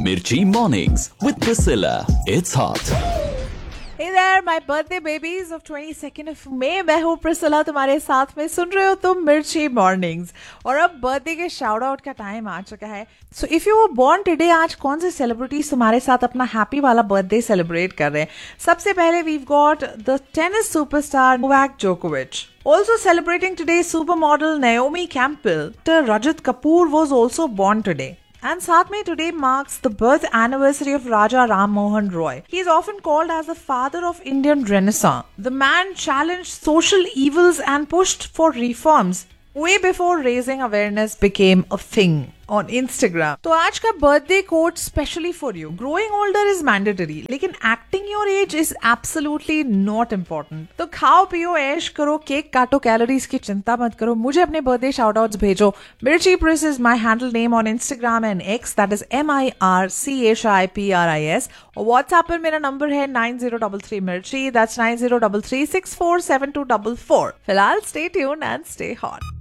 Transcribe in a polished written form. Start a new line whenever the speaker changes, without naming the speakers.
Mirchi Mornings with Priscilla. It's hot.
Hey there, my birthday babies of 22nd of May. मैं हूँ Priscilla, तुम्हारे साथ में सुन रहे हो तुम मिर्ची मॉर्निंग्स। और अब बर्थडे के शाउट आउट का टाइम आ चुका है। So if you were born today, आज कौन से सेलिब्रिटीज तुम्हारे साथ अपना हैप्पी वाला बर्थडे सेलिब्रेट कर रहे हैं? सबसे पहले we've got the tennis superstar Novak जोकोविच. Also celebrating today, supermodel Naomi Campbell. Rajat Kapoor was also born today. And साथ में today marks the birth anniversary of Raja Ram Mohan Roy. He is often called as the father of Indian Renaissance. The man challenged social evils and pushed for reforms way before raising awareness became a thing on Instagram. तो आज का birthday quote specially for you. Growing older is mandatory, लेकिन acting your age is absolutely not important. तो खाओ पियो ऐश करो, cake काटो, calories की चिंता मत करो, मुझे अपने birthday shoutouts भेजो. Mirchi Pris is my handle name on Instagram and X, that is MIRCHIPRIS. और WhatsApp पर मेरा नंबर है 9033 Mirchi, that's 9033647244. फिलहाल stay tuned and stay hot.